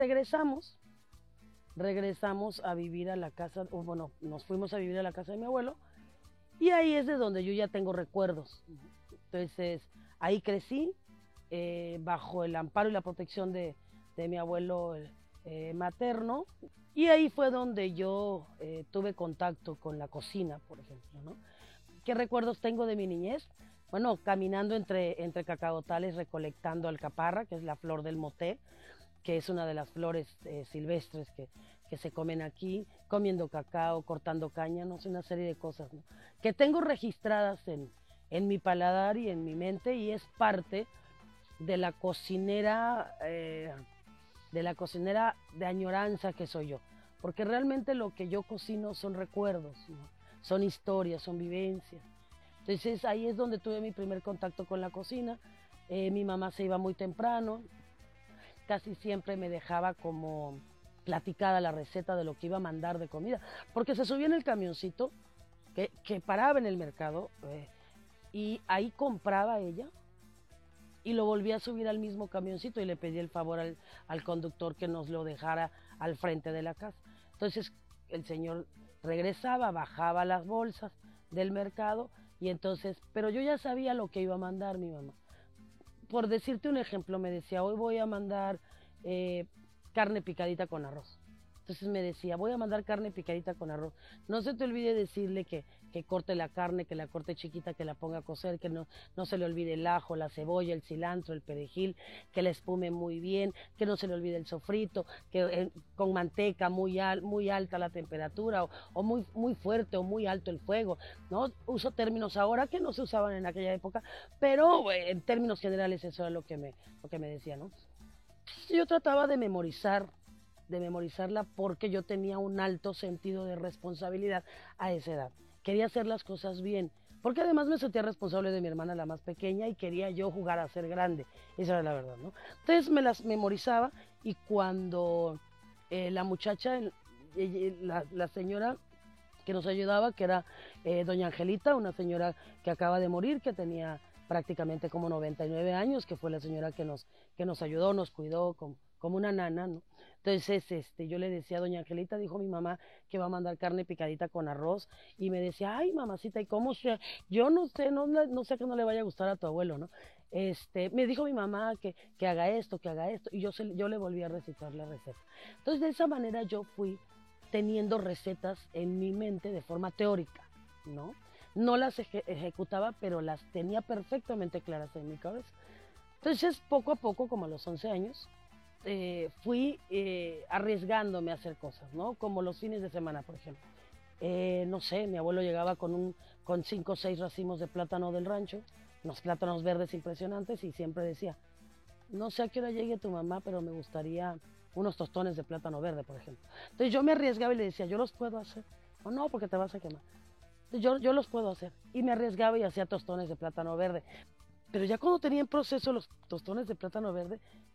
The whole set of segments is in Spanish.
regresamos, regresamos a vivir a la casa, o bueno, nos fuimos a vivir a la casa de mi abuelo, y ahí es de donde yo ya tengo recuerdos. Entonces, ahí crecí, bajo el amparo y la protección de mi abuelo materno, y ahí fue donde yo tuve contacto con la cocina, por ejemplo, ¿no? ¿Qué recuerdos tengo de mi niñez? Bueno, caminando entre cacaotales, recolectando alcaparra, que es la flor del moté, que es una de las flores silvestres que se comen aquí, comiendo cacao, cortando cáñanos, una serie de cosas, ¿no? Que tengo registradas en mi paladar y en mi mente, y es parte de la cocinera de añoranza que soy yo, porque realmente lo que yo cocino son recuerdos, ¿no? Son historias, son vivencias. Entonces ahí es donde tuve mi primer contacto con la cocina. Mi mamá se iba muy temprano, casi siempre me dejaba como platicada la receta de lo que iba a mandar de comida, porque se subía en el camioncito que paraba en el mercado, y ahí compraba ella y lo volví a subir al mismo camioncito y le pedí el favor al conductor que nos lo dejara al frente de la casa. Entonces el señor regresaba, bajaba las bolsas del mercado, y entonces, pero yo ya sabía lo que iba a mandar mi mamá. Por decirte un ejemplo, me decía, hoy voy a mandar eh, carne picadita con arroz. Entonces me decía, voy a mandar carne picadita con arroz. No se te olvide decirle que corte la carne, que la corte chiquita, que la ponga a cocer, que no se le olvide el ajo, la cebolla, el cilantro, el perejil, que la espume muy bien, que no se le olvide el sofrito, que con manteca muy alta la temperatura, o muy fuerte o muy alto el fuego, ¿no? Uso términos ahora que no se usaban en aquella época, pero en términos generales eso era lo que me decía, ¿no? Yo trataba de memorizarla porque yo tenía un alto sentido de responsabilidad a esa edad. Quería hacer las cosas bien, porque además me sentía responsable de mi hermana la más pequeña y quería yo jugar a ser grande, esa era la verdad, ¿no? Entonces me las memorizaba, y cuando la muchacha, la señora que nos ayudaba, que era doña Angelita, una señora que acaba de morir, que tenía prácticamente como 99 años, que fue la señora que nos ayudó, nos cuidó como una nana, ¿no? Entonces, yo le decía, doña Angelita, dijo mi mamá que va a mandar carne picadita con arroz, y me decía, ay, mamacita, ¿y cómo se? Yo no sé, no sé que no le vaya a gustar a tu abuelo, ¿no? Me dijo mi mamá que haga esto, y yo le volví a recitar la receta. Entonces, de esa manera yo fui teniendo recetas en mi mente de forma teórica, ¿no? No las ejecutaba, pero las tenía perfectamente claras en mi cabeza. Entonces, poco a poco, como a los 11 años, fui arriesgándome a hacer cosas, ¿no? Como los fines de semana, por ejemplo. No sé, mi abuelo llegaba con 5 o 6 racimos de plátano del rancho, unos plátanos verdes impresionantes, y siempre decía, no sé a qué hora llegue tu mamá, pero me gustaría unos tostones de plátano verde, por ejemplo. Entonces yo me arriesgaba y le decía, yo los puedo hacer. O no, porque te vas a quemar. Entonces yo los puedo hacer. Y me arriesgaba y hacía tostones de plátano verde. Pero ya cuando tenía en proceso los tostones de plátano verde,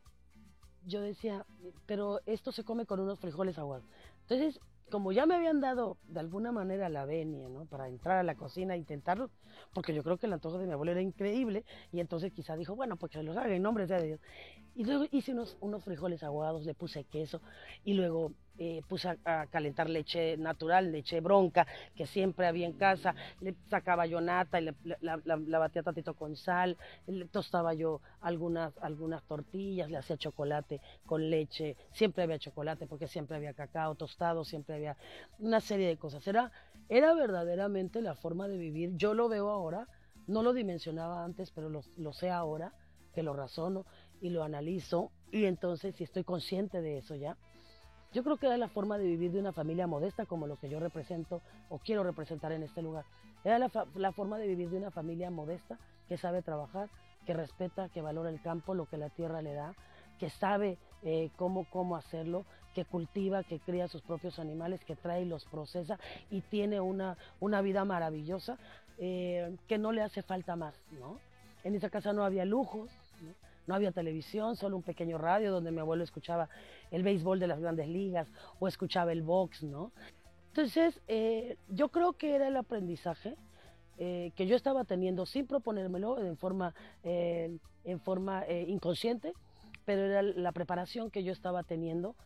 yo decía, pero esto se come con unos frijoles aguados. Entonces, como ya me habían dado de alguna manera la venia, ¿no? Para entrar a la cocina e intentarlo, porque yo creo que el antojo de mi abuelo era increíble, y entonces quizá dijo, bueno, pues que los haga en nombre de Dios. Y luego hice unos frijoles aguados, le puse queso, y luego puse a calentar leche natural, leche bronca, que siempre había en casa, le sacaba yo nata y la batía tantito con sal, le tostaba yo algunas tortillas, le hacía chocolate con leche, siempre había chocolate porque siempre había cacao tostado, siempre había una serie de cosas. Era verdaderamente la forma de vivir. Yo lo veo ahora, no lo dimensionaba antes, pero lo sé ahora, que lo razono y lo analizo, y entonces si estoy consciente de eso ya. Yo creo que era la forma de vivir de una familia modesta, como lo que yo represento o quiero representar en este lugar. Era la forma de vivir de una familia modesta, que sabe trabajar, que respeta, que valora el campo, lo que la tierra le da, que sabe cómo hacerlo, que cultiva, que cría sus propios animales, que trae y los procesa, y tiene una vida maravillosa, que no le hace falta más, ¿no? En esa casa no había lujos, ¿no? No había televisión, solo un pequeño radio donde mi abuelo escuchaba el béisbol de las grandes ligas o escuchaba el box, ¿no? Entonces, yo creo que era el aprendizaje que yo estaba teniendo sin proponérmelo, en forma inconsciente, pero era la preparación que yo estaba teniendo